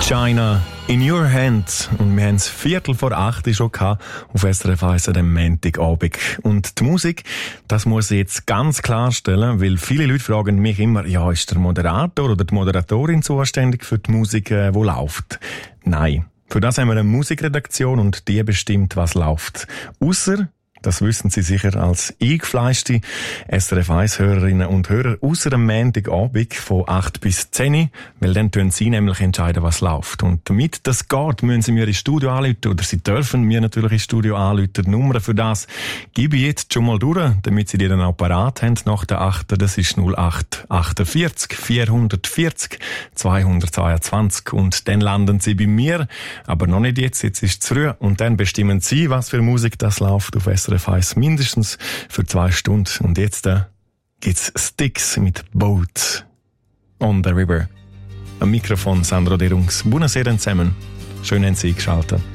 China in your hands. Und wir haben es 7:45 schon gehabt auf SRF 1 am Montagabend. Und die Musik, das muss ich jetzt ganz klarstellen, weil viele Leute fragen mich immer, ja, ist der Moderator oder die Moderatorin zuständig für die Musik, die läuft? Nein. Für das haben wir eine Musikredaktion und die bestimmt, was läuft. Ausser, das wissen Sie sicher als eingefleischte SRF 1-Hörerinnen und Hörer, ausser am Montagabend von 8 bis 10, weil dann können Sie nämlich entscheiden, was läuft. Und damit das geht, müssen Sie mir ins Studio anrufen, oder Sie dürfen mir natürlich ins Studio anrufen. Die Nummer für das gebe ich jetzt schon mal durch, damit Sie die dann auch parat haben nach der 8. Das ist 0848 440 222 und dann landen Sie bei mir, aber noch nicht jetzt ist es zu früh und dann bestimmen Sie, was für Musik das läuft auf SRF 1 mindestens für 2 Stunden. Und jetzt gibt's Styx mit Boat on the River. Am Mikrofon Sandro Derungs. Buonasera zusammen. Schön, haben Sie eingeschaltet.